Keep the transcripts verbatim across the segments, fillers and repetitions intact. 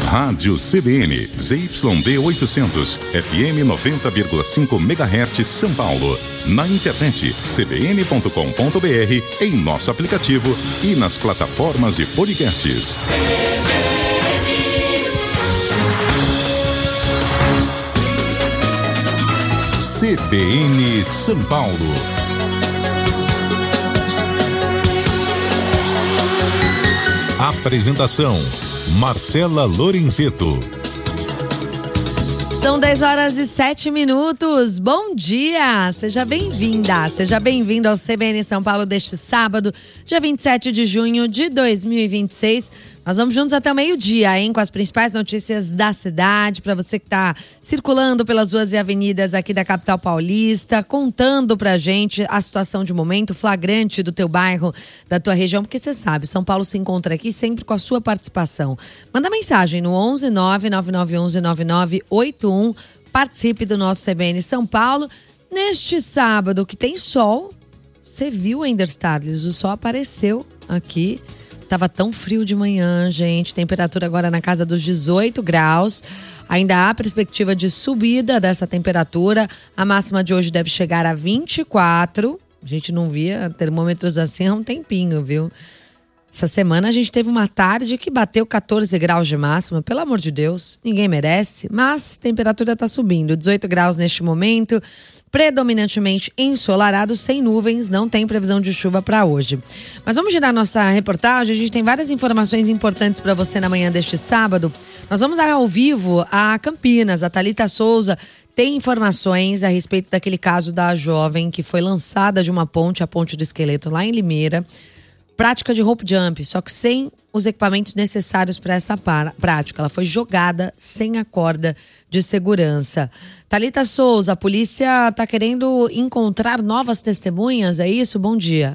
Rádio C B N, Z Y D oitocentos, F M noventa vírgula cinco megahertz São Paulo. Na internet, c b n ponto com ponto b r, em nosso aplicativo e nas plataformas de podcasts. C B N São Paulo. Apresentação: Marcela Lorenzetto. São dez horas e sete minutos. Bom dia! Seja bem-vinda, seja bem-vindo ao C B N São Paulo deste sábado, dia vinte e sete de junho de dois mil e vinte e seis. Nós vamos juntos até o meio-dia, hein? Com as principais notícias da cidade, para você que está circulando pelas ruas e avenidas aqui da capital paulista, contando pra gente a situação de momento, flagrante do teu bairro, da tua região, porque você sabe, São Paulo se encontra aqui sempre com a sua participação. Manda mensagem no onze nove nove nove um um nove nove oito um, participe do nosso C B N São Paulo. Neste sábado, que tem sol, você viu, Ender Starles, o sol apareceu aqui. Tava tão frio de manhã, gente. Temperatura agora na casa dos dezoito graus. Ainda há perspectiva de subida dessa temperatura. A máxima de hoje deve chegar a vinte e quatro. A gente não via termômetros assim há um tempinho, viu? Essa semana a gente teve uma tarde que bateu catorze graus de máxima. Pelo amor de Deus, ninguém merece. Mas a temperatura tá subindo. dezoito graus neste momento. Predominantemente ensolarado, sem nuvens, não tem previsão de chuva para hoje. Mas vamos girar nossa reportagem, a gente tem várias informações importantes para você na manhã deste sábado. Nós vamos ao vivo a Campinas, a Thalita Souza tem informações a respeito daquele caso da jovem que foi lançada de uma ponte, a Ponte do Esqueleto, lá em Limeira. Prática de rope jump, só que sem os equipamentos necessários para essa prática. Ela foi jogada sem a corda de segurança. Thalita Souza, a polícia está querendo encontrar novas testemunhas, é isso? Bom dia.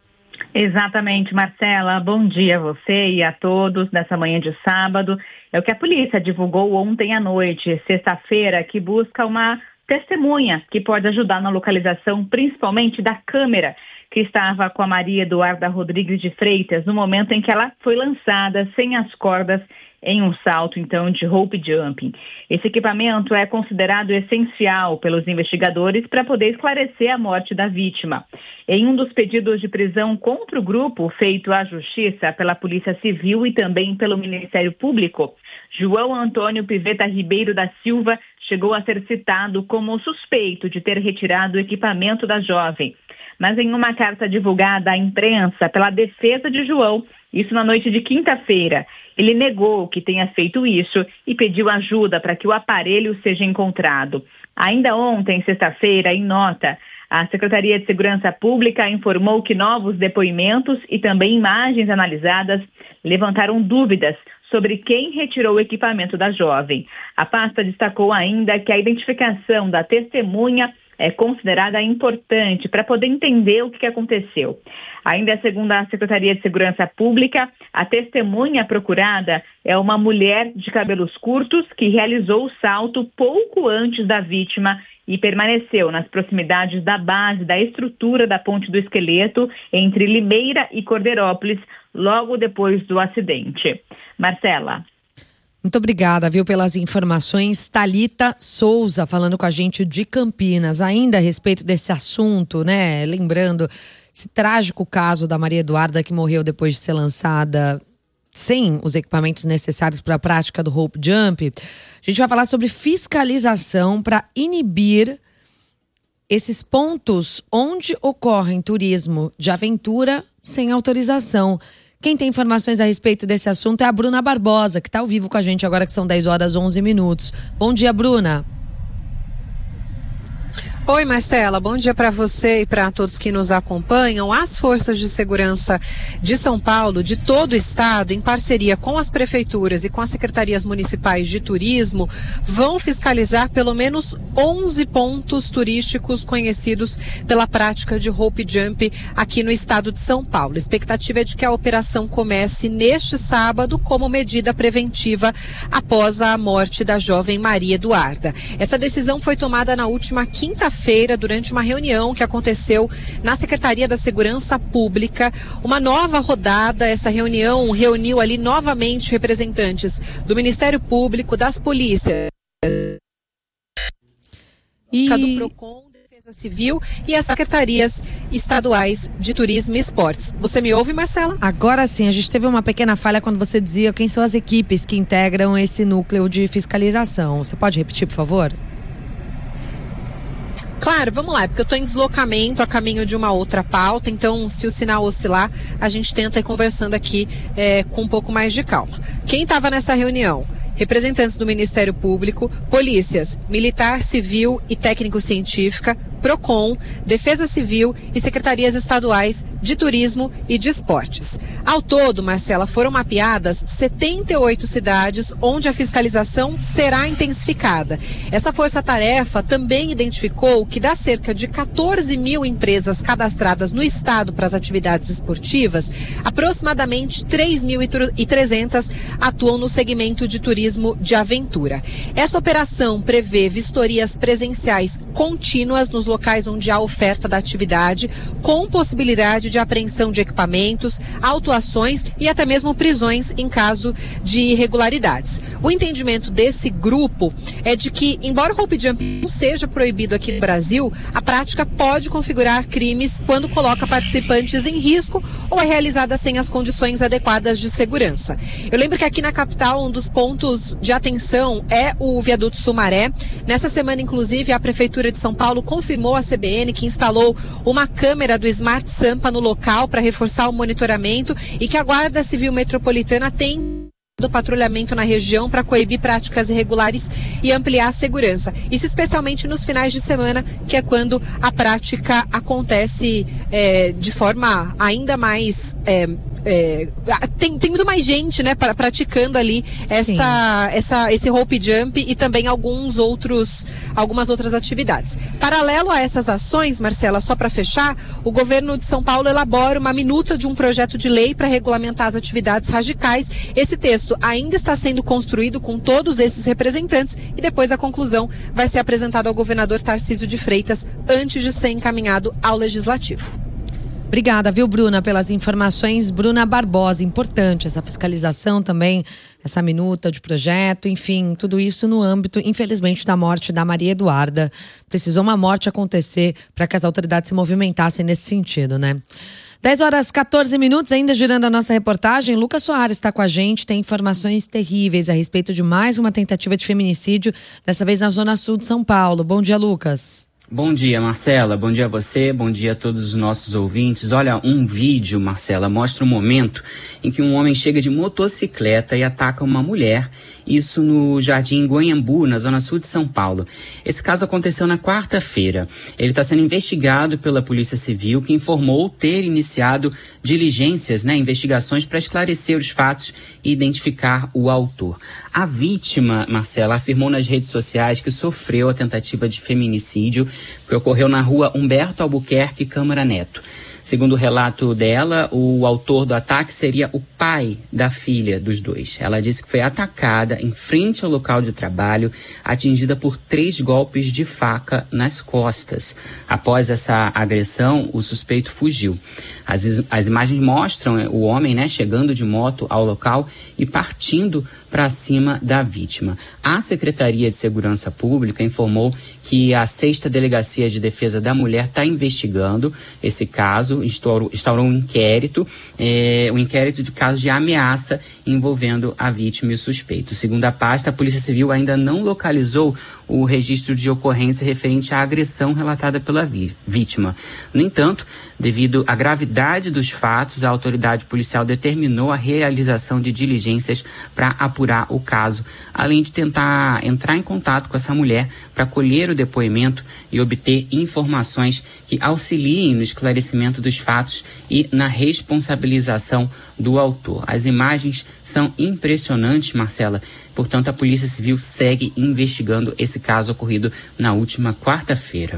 Exatamente, Marcela. Bom dia a você e a todos nessa manhã de sábado. É o que a polícia divulgou ontem à noite, sexta-feira, que busca uma testemunha que pode ajudar na localização, principalmente da câmera que estava com a Maria Eduarda Rodrigues de Freitas no momento em que ela foi lançada sem as cordas em um salto, então, de rope jumping. Esse equipamento é considerado essencial pelos investigadores para poder esclarecer a morte da vítima. Em um dos pedidos de prisão contra o grupo, feito à Justiça pela Polícia Civil e também pelo Ministério Público, João Antônio Piveta Ribeiro da Silva chegou a ser citado como suspeito de ter retirado o equipamento da jovem. Mas em uma carta divulgada à imprensa pela defesa de João, isso na noite de quinta-feira, ele negou que tenha feito isso e pediu ajuda para que o aparelho seja encontrado. Ainda ontem, sexta-feira, em nota, a Secretaria de Segurança Pública informou que novos depoimentos e também imagens analisadas levantaram dúvidas sobre quem retirou o equipamento da jovem. A pasta destacou ainda que a identificação da testemunha é considerada importante para poder entender o que aconteceu. Ainda segundo a Secretaria de Segurança Pública, a testemunha procurada é uma mulher de cabelos curtos que realizou o salto pouco antes da vítima e permaneceu nas proximidades da base da estrutura da Ponte do Esqueleto entre Limeira e Cordeirópolis, logo depois do acidente. Marcela. Muito obrigada, viu, pelas informações. Thalita Souza falando com a gente de Campinas, ainda a respeito desse assunto, né? Lembrando esse trágico caso da Maria Eduarda que morreu depois de ser lançada sem os equipamentos necessários para a prática do rope jump. A gente vai falar sobre fiscalização para inibir esses pontos onde ocorrem turismo de aventura sem autorização. Quem tem informações a respeito desse assunto é a Bruna Barbosa, que está ao vivo com a gente agora que são dez horas e onze minutos. Bom dia, Bruna. Oi, Marcela, bom dia para você e para todos que nos acompanham. As forças de segurança de São Paulo, de todo o estado, em parceria com as prefeituras e com as secretarias municipais de turismo, vão fiscalizar pelo menos onze pontos turísticos conhecidos pela prática de rope jump aqui no estado de São Paulo. A expectativa é de que a operação comece neste sábado como medida preventiva após a morte da jovem Maria Eduarda. Essa decisão foi tomada na última quinta-feira quarta-feira, durante uma reunião que aconteceu na Secretaria da Segurança Pública. Uma nova rodada, essa reunião reuniu ali novamente representantes do Ministério Público, das polícias, e... do PROCON, Defesa Civil e as secretarias estaduais de Turismo e Esportes. Você me ouve, Marcela? Agora sim, a gente teve uma pequena falha quando você dizia quem são as equipes que integram esse núcleo de fiscalização. Você pode repetir, por favor? Claro, vamos lá, porque eu estou em deslocamento a caminho de uma outra pauta, então se o sinal oscilar, a gente tenta ir conversando aqui é, com um pouco mais de calma. Quem estava nessa reunião? Representantes do Ministério Público, polícias, militar, civil e técnico-científica, PROCON, Defesa Civil e secretarias estaduais de Turismo e de Esportes. Ao todo, Marcela, foram mapeadas setenta e oito cidades onde a fiscalização será intensificada. Essa força-tarefa também identificou que das cerca de quatorze mil empresas cadastradas no estado para as atividades esportivas, aproximadamente três mil e trezentas atuam no segmento de turismo de aventura. Essa operação prevê vistorias presenciais contínuas nos locais onde há oferta da atividade, com possibilidade de apreensão de equipamentos, autuações e até mesmo prisões em caso de irregularidades. O entendimento desse grupo é de que, embora o rope jump não seja proibido aqui no Brasil, a prática pode configurar crimes quando coloca participantes em risco ou é realizada sem as condições adequadas de segurança. Eu lembro que aqui na capital, um dos pontos de atenção é o viaduto Sumaré. Nessa semana, inclusive, a Prefeitura de São Paulo confirmou a C B N que instalou uma câmera do Smart Sampa no local para reforçar o monitoramento e que a Guarda Civil Metropolitana tem do patrulhamento na região para coibir práticas irregulares e ampliar a segurança. Isso especialmente nos finais de semana, que é quando a prática acontece é, de forma ainda mais... É, é, tem, tem muito mais gente, né, pra, praticando ali essa, essa, esse rope jump e também alguns outros, algumas outras atividades. Paralelo a essas ações, Marcela, só para fechar, o governo de São Paulo elabora uma minuta de um projeto de lei para regulamentar as atividades radicais. Esse texto ainda está sendo construído com todos esses representantes e depois a conclusão vai ser apresentada ao governador Tarcísio de Freitas antes de ser encaminhado ao Legislativo. Obrigada, viu, Bruna, pelas informações. Bruna Barbosa, importante essa fiscalização também, essa minuta de projeto, enfim, tudo isso no âmbito, infelizmente, da morte da Maria Eduarda. Precisou uma morte acontecer para que as autoridades se movimentassem nesse sentido, né? dez horas e quatorze minutos, ainda girando a nossa reportagem, Lucas Soares está com a gente, tem informações terríveis a respeito de mais uma tentativa de feminicídio, dessa vez na Zona Sul de São Paulo. Bom dia, Lucas. Bom dia, Marcela. Bom dia a você, bom dia a todos os nossos ouvintes. Olha, um vídeo, Marcela, mostra um momento em que um homem chega de motocicleta e ataca uma mulher, isso no Jardim Goiambu, na Zona Sul de São Paulo. Esse caso aconteceu na quarta-feira. Ele está sendo investigado pela Polícia Civil, que informou ter iniciado diligências, né, investigações para esclarecer os fatos e identificar o autor. A vítima, Marcela, afirmou nas redes sociais que sofreu a tentativa de feminicídio que ocorreu na rua Humberto Albuquerque Câmara Neto. Segundo o relato dela, o autor do ataque seria o pai da filha dos dois. Ela disse que foi atacada em frente ao local de trabalho, atingida por três golpes de faca nas costas. Após essa agressão, o suspeito fugiu. As, as imagens mostram o homem, né, chegando de moto ao local e partindo para cima da vítima. A Secretaria de Segurança Pública informou que a sexta Delegacia de Defesa da Mulher está investigando esse caso, instaurou, instaurou um inquérito, é, um inquérito de caso de ameaça envolvendo a vítima e o suspeito. Segundo a pasta, a Polícia Civil ainda não localizou o registro de ocorrência referente à agressão relatada pela vi- vítima. No entanto, devido à gravidade dos fatos, a autoridade policial determinou a realização de diligências para apurar o caso, além de tentar entrar em contato com essa mulher para colher o depoimento e obter informações que auxiliem no esclarecimento dos fatos e na responsabilização do autor. As imagens são impressionantes, Marcela. Portanto, a Polícia Civil segue investigando esse caso ocorrido na última quarta-feira.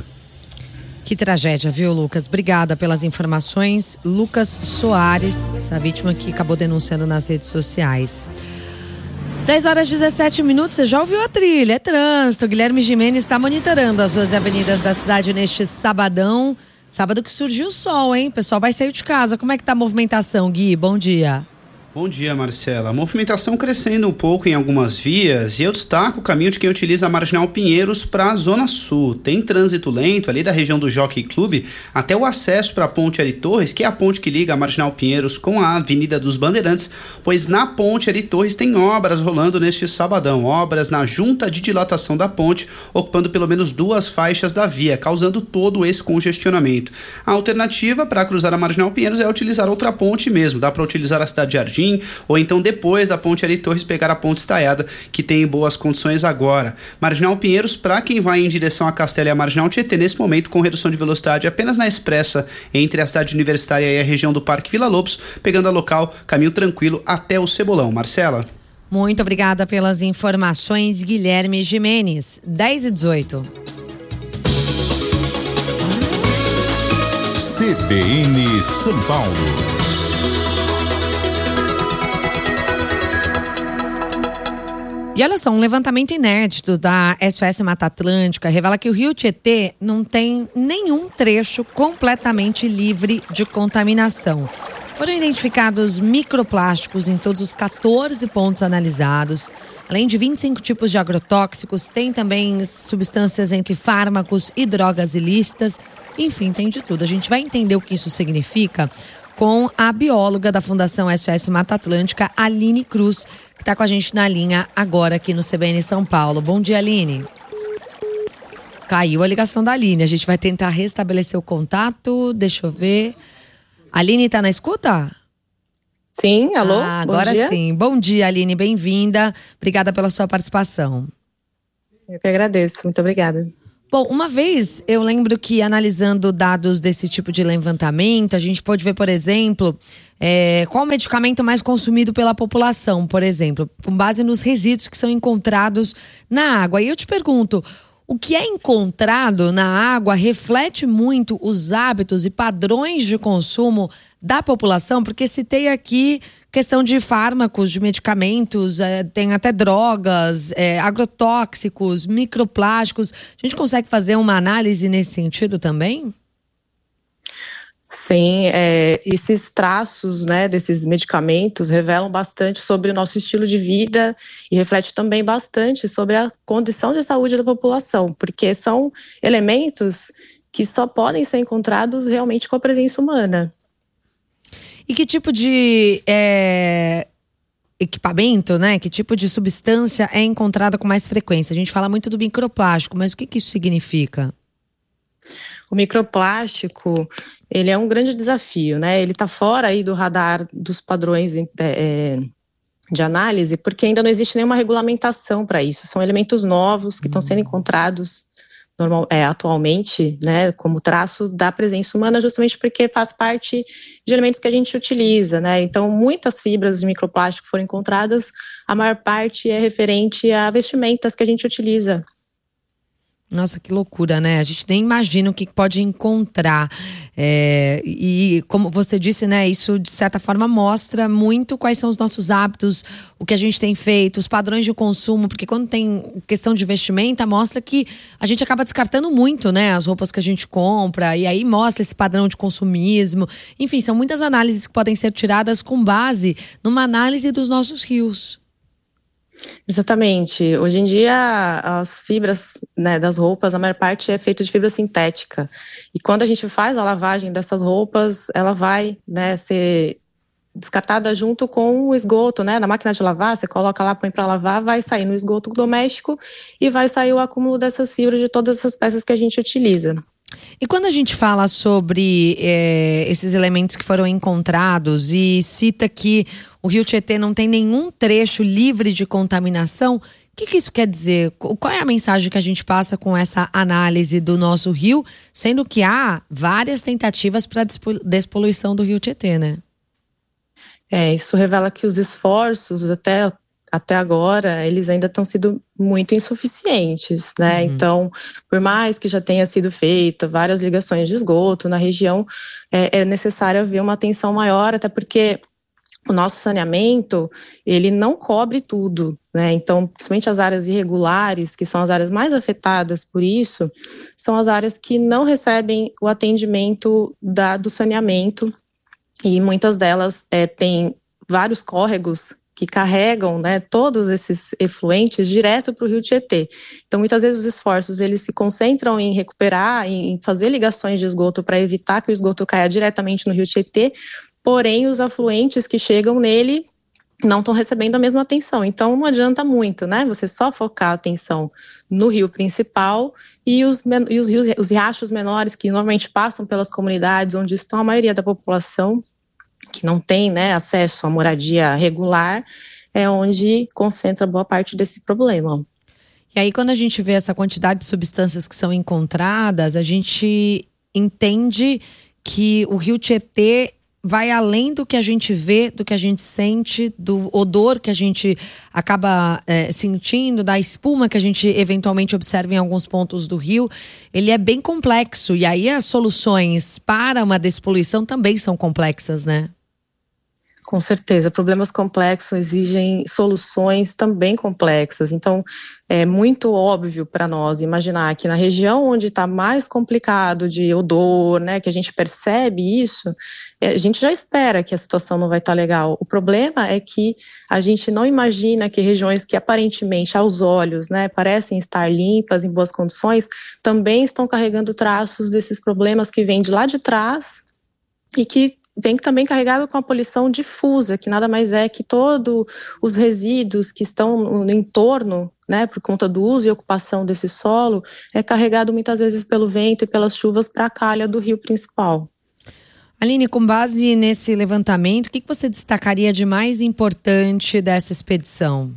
Que tragédia, viu, Lucas? Obrigada pelas informações. Lucas Soares, essa vítima que acabou denunciando nas redes sociais. dez horas e dezessete minutos, você já ouviu a trilha, é trânsito. Guilherme Gimenez está monitorando as ruas e avenidas da cidade neste sabadão. Sábado que surgiu o sol, hein? O pessoal vai sair de casa. Como é que tá a movimentação, Gui? Bom dia. Bom dia, Marcela. A movimentação crescendo um pouco em algumas vias e eu destaco o caminho de quem utiliza a Marginal Pinheiros para a Zona Sul. Tem trânsito lento ali da região do Jockey Club até o acesso para a Ponte Ari Torres, que é a ponte que liga a Marginal Pinheiros com a Avenida dos Bandeirantes, pois na Ponte Ari Torres tem obras rolando neste sabadão. Obras na junta de dilatação da ponte, ocupando pelo menos duas faixas da via, causando todo esse congestionamento. A alternativa para cruzar a Marginal Pinheiros é utilizar outra ponte mesmo. Dá para utilizar a Cidade Jardim, ou então depois da Ponte Ari Torres pegar a Ponte Estaiada, que tem em boas condições agora. Marginal Pinheiros, para quem vai em direção a Castelo e a Marginal Tietê, nesse momento com redução de velocidade apenas na expressa entre a cidade universitária e a região do Parque Vila Lobos, pegando a local, caminho tranquilo até o Cebolão. Marcela? Muito obrigada pelas informações, Guilherme Gimenez. dez e dezoito. C B N São Paulo. E olha só, um levantamento inédito da S O S Mata Atlântica revela que o Rio Tietê não tem nenhum trecho completamente livre de contaminação. Foram identificados microplásticos em todos os quatorze pontos analisados. Além de vinte e cinco tipos de agrotóxicos, tem também substâncias entre fármacos e drogas ilícitas. Enfim, tem de tudo. A gente vai entender o que isso significa com a bióloga da Fundação S O S Mata Atlântica, Aline Cruz, que está com a gente na linha agora aqui no C B N São Paulo. Bom dia, Aline. Caiu a ligação da Aline. A gente vai tentar restabelecer o contato. Deixa eu ver. Aline, está na escuta? Sim, alô? Ah, agora bom dia. sim. Bom dia, Aline. Bem-vinda. Obrigada pela sua participação. Eu que agradeço. Muito obrigada. Bom, uma vez eu lembro que analisando dados desse tipo de levantamento, a gente pode ver, por exemplo, é, qual o medicamento mais consumido pela população, por exemplo, com base nos resíduos que são encontrados na água. E eu te pergunto, o que é encontrado na água reflete muito os hábitos e padrões de consumo da população? Porque citei aqui questão de fármacos, de medicamentos, é, tem até drogas, é, agrotóxicos, microplásticos. A gente consegue fazer uma análise nesse sentido também? Sim, é, esses traços, né, desses medicamentos revelam bastante sobre o nosso estilo de vida e reflete também bastante sobre a condição de saúde da população, porque são elementos que só podem ser encontrados realmente com a presença humana. E que tipo de é, equipamento, né? Que tipo de substância é encontrada com mais frequência? A gente fala muito do microplástico, mas o que, que isso significa? O microplástico, ele é um grande desafio, né? Ele está fora aí do radar dos padrões é, de análise, porque ainda não existe nenhuma regulamentação para isso. São elementos novos que estão sendo encontrados normal, é, atualmente, né, como traço da presença humana, justamente porque faz parte de elementos que a gente utiliza, né? Então, muitas fibras de microplástico foram encontradas, a maior parte é referente a vestimentas que a gente utiliza. Nossa, que loucura, né? A gente nem imagina o que pode encontrar. É, e como você disse, né? Isso de certa forma mostra muito quais são os nossos hábitos, o que a gente tem feito, os padrões de consumo, porque quando tem questão de vestimenta, mostra que a gente acaba descartando muito, né? As roupas que a gente compra, e aí mostra esse padrão de consumismo. Enfim, são muitas análises que podem ser tiradas com base numa análise dos nossos rios. Exatamente. Hoje em dia, as fibras, né, das roupas, a maior parte é feita de fibra sintética. E quando a gente faz a lavagem dessas roupas, ela vai, né, ser descartada junto com o esgoto, né? Na máquina de lavar, você coloca lá, põe para lavar, vai sair no esgoto doméstico e vai sair o acúmulo dessas fibras de todas essas peças que a gente utiliza. E quando a gente fala sobre é, esses elementos que foram encontrados e cita que o Rio Tietê não tem nenhum trecho livre de contaminação, o que, que isso quer dizer? Qual é a mensagem que a gente passa com essa análise do nosso rio, sendo que há várias tentativas para despoluição do Rio Tietê, né? É, isso revela que os esforços até... até agora, eles ainda estão sendo muito insuficientes, né? Uhum. Então, por mais que já tenha sido feita várias ligações de esgoto na região, é, é necessário haver uma atenção maior, até porque o nosso saneamento, ele não cobre tudo, né? Então, principalmente as áreas irregulares, que são as áreas mais afetadas por isso, são as áreas que não recebem o atendimento da, do saneamento, e muitas delas é, têm vários córregos que carregam, né, todos esses efluentes direto para o Rio Tietê. Então, muitas vezes os esforços eles se concentram em recuperar, em fazer ligações de esgoto para evitar que o esgoto caia diretamente no Rio Tietê, porém os afluentes que chegam nele não estão recebendo a mesma atenção. Então, não adianta muito, né, você só focar a atenção no rio principal e os, e os, rios, os riachos menores que normalmente passam pelas comunidades onde estão a maioria da população, que não tem, né, acesso à moradia regular, é onde concentra boa parte desse problema. E aí, quando a gente vê essa quantidade de substâncias que são encontradas, a gente entende que o Rio Tietê vai além do que a gente vê, do que a gente sente, do odor que a gente acaba é, sentindo, da espuma que a gente eventualmente observa em alguns pontos do rio. Ele é bem complexo, e aí as soluções para uma despoluição também são complexas, né? Com certeza, problemas complexos exigem soluções também complexas. Então, é muito óbvio para nós imaginar que na região onde está mais complicado de odor, né, que a gente percebe isso, a gente já espera que a situação não vai estar legal. O problema é que a gente não imagina que regiões que aparentemente, aos olhos, né, parecem estar limpas, em boas condições, também estão carregando traços desses problemas que vêm de lá de trás e que vem também carregado com a poluição difusa, que nada mais é que todos os resíduos que estão no entorno, né, por conta do uso e ocupação desse solo, é carregado muitas vezes pelo vento e pelas chuvas para a calha do rio principal. Aline, com base nesse levantamento, o que você destacaria de mais importante dessa expedição?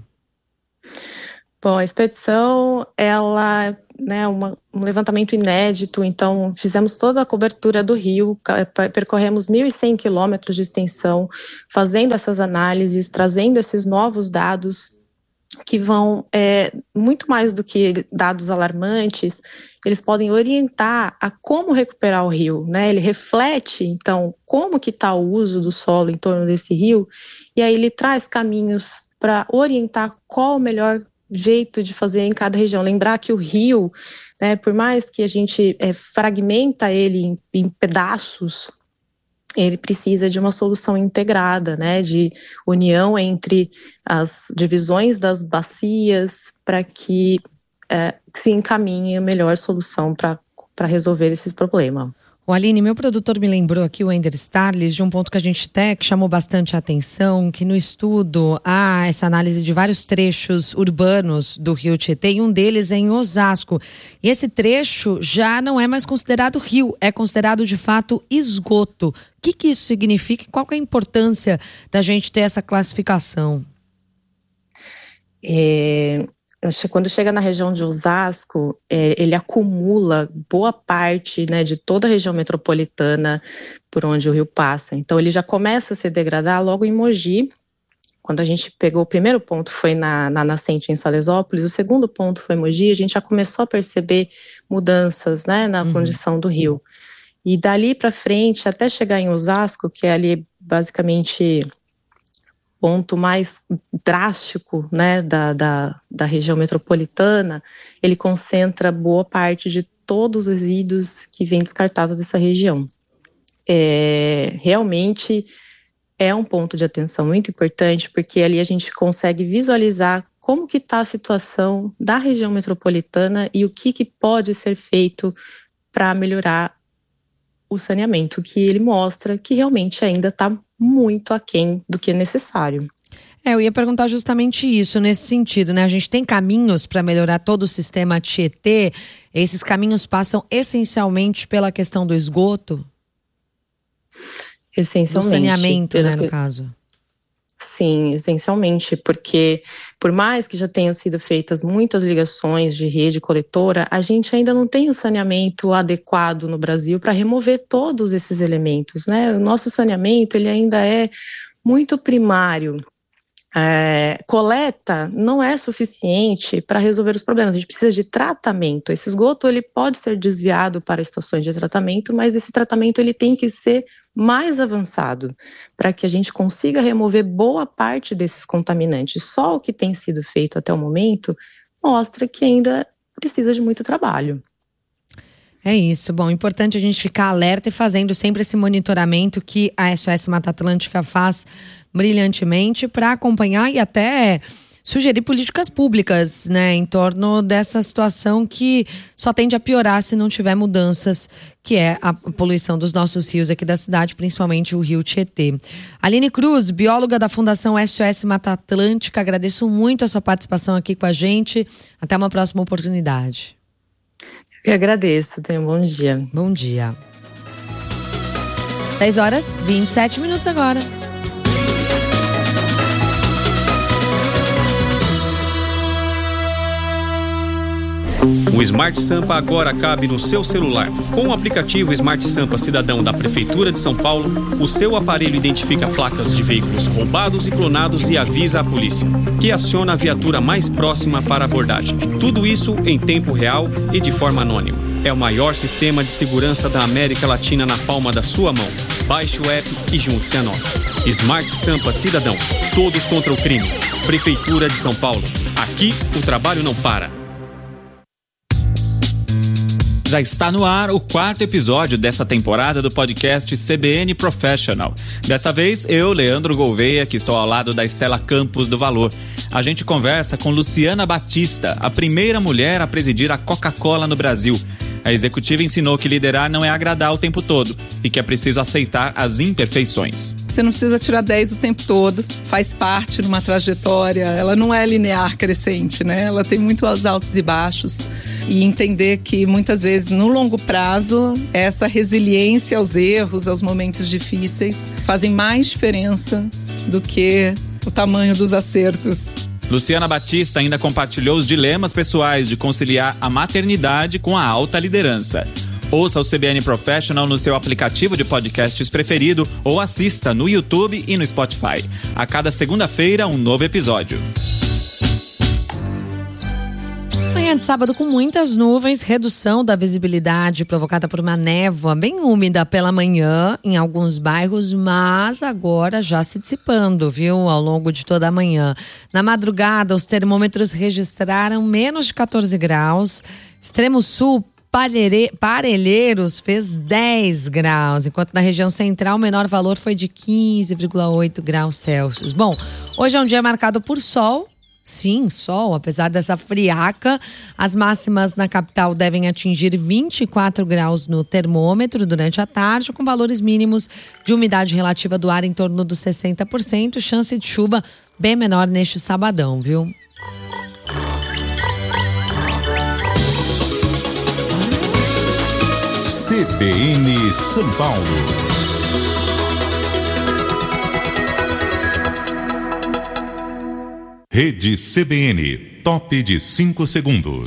Bom, a expedição, ela, né, uma, um levantamento inédito, então fizemos toda a cobertura do rio, percorremos mil e cem quilômetros de extensão, fazendo essas análises, trazendo esses novos dados que vão, é, muito mais do que dados alarmantes, eles podem orientar a como recuperar o rio, né? Ele reflete, então, como que está o uso do solo em torno desse rio, e aí ele traz caminhos para orientar qual o melhor jeito de fazer em cada região. Lembrar que o rio, né, por mais que a gente é, fragmenta ele em, em pedaços, ele precisa de uma solução integrada, né, de união entre as divisões das bacias para que é, se encaminhe a melhor solução para para resolver esse problema. O Aline, meu produtor me lembrou aqui, o Ender Starles, de um ponto que a gente até que chamou bastante a atenção, que no estudo há essa análise de vários trechos urbanos do Rio Tietê, e um deles é em Osasco. E esse trecho já não é mais considerado rio, é considerado de fato esgoto. O que, que isso significa e qual que é a importância da gente ter essa classificação? É... Quando chega na região de Osasco, é, ele acumula boa parte, né, de toda a região metropolitana por onde o rio passa. Então ele já começa a se degradar logo em Mogi. Quando a gente pegou o primeiro ponto foi na, na nascente em Salesópolis, o segundo ponto foi Mogi, a gente já começou a perceber mudanças, né, na uhum. condição do rio. E dali para frente, até chegar em Osasco, que é ali basicamente ponto mais drástico, né, da, da, da região metropolitana, ele concentra boa parte de todos os resíduos que vêm descartados dessa região. É, realmente é um ponto de atenção muito importante, porque ali a gente consegue visualizar como que está a situação da região metropolitana e o que, que pode ser feito para melhorar o saneamento, que ele mostra que realmente ainda está muito aquém do que é necessário. É, eu ia perguntar justamente isso, nesse sentido, né? A gente tem caminhos para melhorar todo o sistema Tietê. Esses caminhos passam essencialmente pela questão do esgoto? Essencialmente. Do saneamento, né, no caso. Sim, essencialmente, porque por mais que já tenham sido feitas muitas ligações de rede coletora, a gente ainda não tem o saneamento adequado no Brasil para remover todos esses elementos, né? O nosso saneamento, ele ainda é muito primário. É, coleta não é suficiente para resolver os problemas, a gente precisa de tratamento. Esse esgoto ele pode ser desviado para estações de tratamento, mas esse tratamento ele tem que ser mais avançado para que a gente consiga remover boa parte desses contaminantes. Só o que tem sido feito até o momento mostra que ainda precisa de muito trabalho. É isso. Bom, importante a gente ficar alerta e fazendo sempre esse monitoramento que a S O S Mata Atlântica faz brilhantemente para acompanhar e até sugerir políticas públicas, né, em torno dessa situação que só tende a piorar se não tiver mudanças, que é a poluição dos nossos rios aqui da cidade, principalmente o rio Tietê. Aline Cruz, bióloga da Fundação S O S Mata Atlântica, agradeço muito a sua participação aqui com a gente. Até uma próxima oportunidade. Eu agradeço, tenha um bom dia. Bom dia. dez horas e vinte e sete minutos agora. O Smart Sampa agora cabe no seu celular. Com o aplicativo Smart Sampa Cidadão da Prefeitura de São Paulo, o seu aparelho identifica placas de veículos roubados e clonados e avisa a polícia, que aciona a viatura mais próxima para abordagem. Tudo isso em tempo real e de forma anônima. É o maior sistema de segurança da América Latina na palma da sua mão. Baixe o app e junte-se a nós. Smart Sampa Cidadão. Todos contra o crime. Prefeitura de São Paulo. Aqui o trabalho não para. Já está no ar o quarto episódio dessa temporada do podcast C B N Professional. Dessa vez, eu, Leandro Gouveia, que estou ao lado da Estela Campos do Valor. A gente conversa com Luciana Batista, a primeira mulher a presidir a Coca-Cola no Brasil. A executiva ensinou que liderar não é agradar o tempo todo e que é preciso aceitar as imperfeições. Você não precisa tirar dez o tempo todo, faz parte de uma trajetória, ela não é linear crescente, né? Ela tem muitos altos e baixos. E entender que muitas vezes no longo prazo essa resiliência aos erros, aos momentos difíceis fazem mais diferença do que o tamanho dos acertos. Luciana Batista ainda compartilhou os dilemas pessoais de conciliar a maternidade com a alta liderança. Ouça o C B N Professional no seu aplicativo de podcasts preferido ou assista no YouTube e no Spotify. A cada segunda-feira, um novo episódio. Manhã de sábado com muitas nuvens, redução da visibilidade provocada por uma névoa bem úmida pela manhã em alguns bairros, mas agora já se dissipando, viu, ao longo de toda a manhã. Na madrugada, os termômetros registraram menos de catorze graus, extremo sul, Parelheiros fez dez graus, enquanto na região central o menor valor foi de quinze vírgula oito graus Celsius. Bom, hoje é um dia marcado por sol. Sim, sol, apesar dessa friaca, as máximas na capital devem atingir vinte e quatro graus no termômetro durante a tarde, com valores mínimos de umidade relativa do ar em torno dos sessenta por cento, chance de chuva bem menor neste sabadão, viu? C B N São Paulo. Rede C B N, top de cinco segundos.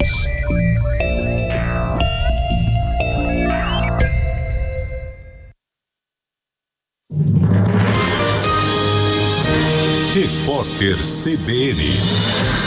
Repórter C B N.